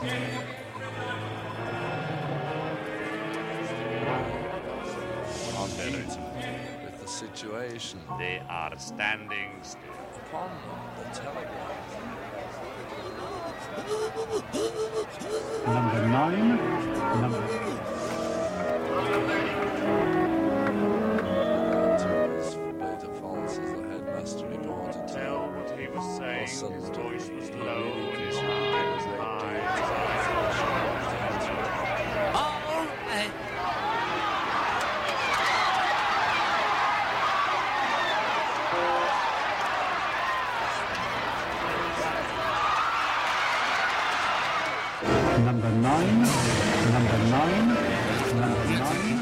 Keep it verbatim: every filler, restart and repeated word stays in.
With the situation. They are standing still. Upon the telegraph. Number nine. Number. Forbade the false as the headmaster reported to Tell what he was saying. His voice was low and his All eyes high. right. Number nine. Number nine. Number nine.